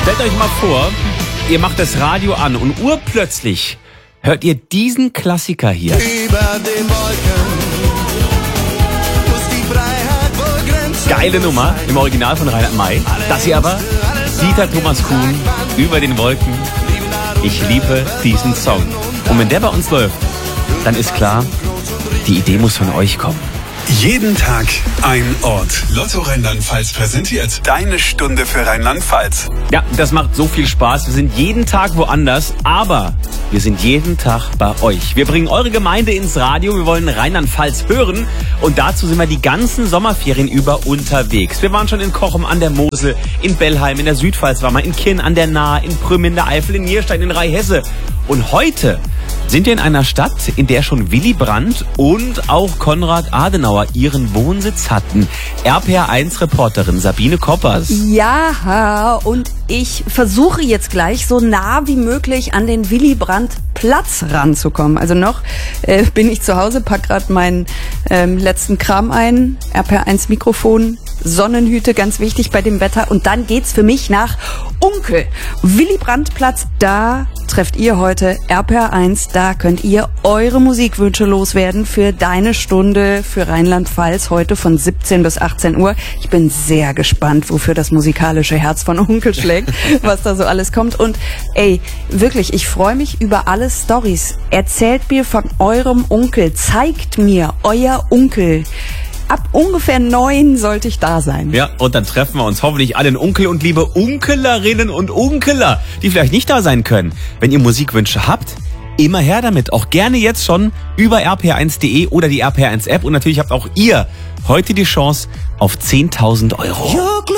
Stellt euch mal vor, ihr macht das Radio an und urplötzlich hört ihr diesen Klassiker hier. Über den Wolken muss die Freiheit wohl Grenzen. Geile Nummer im Original von Reinhard May. Das hier aber Dieter Thomas Kuhn, Über den Wolken. Ich liebe diesen Song. Und wenn der bei uns läuft, dann ist klar, die Idee muss von euch kommen. Jeden Tag ein Ort. Lotto Rheinland-Pfalz präsentiert Deine Stunde für Rheinland-Pfalz. Ja, das macht so viel Spaß. Wir sind jeden Tag woanders, aber wir sind jeden Tag bei euch. Wir bringen eure Gemeinde ins Radio. Wir wollen Rheinland-Pfalz hören. Und dazu sind wir die ganzen Sommerferien über unterwegs. Wir waren schon in Cochem an der Mosel, in Bellheim, in der Südpfalz waren wir, in Kirn an der Nahe, in Prüm in der Eifel, in Nierstein, in Rheinhesse. Und heute sind wir in einer Stadt, in der schon Willy Brandt und auch Konrad Adenauer ihren Wohnsitz hatten. RPR1-Reporterin Sabine Koppers. Ja, und ich versuche jetzt gleich so nah wie möglich an den Willy Brandt Platz ranzukommen. Also noch bin ich zu Hause, pack gerade meinen letzten Kram ein, RPR1 Mikrofon, Sonnenhüte, ganz wichtig bei dem Wetter. Und dann geht's für mich nach Unkel. Willy Brandt Platz, da trefft ihr heute RPR1. Da könnt ihr eure Musikwünsche loswerden für Deine Stunde für Rheinland-Pfalz heute von 17 bis 18 Uhr. Ich bin sehr gespannt, wofür das musikalische Herz von Unkel schlägt, was da so alles kommt. Und ey, wirklich, ich freue mich über alle Storys. Erzählt mir von eurem Onkel. Zeigt mir euer Onkel. Ab ungefähr 9 sollte ich da sein. Ja, und dann treffen wir uns hoffentlich alle in Unkel und liebe Unkelerinnen und Unkeler, die vielleicht nicht da sein können. Wenn ihr Musikwünsche habt, immer her damit. Auch gerne jetzt schon über rpr1.de oder die RPR1-App. Und natürlich habt auch ihr heute die Chance auf 10.000 €.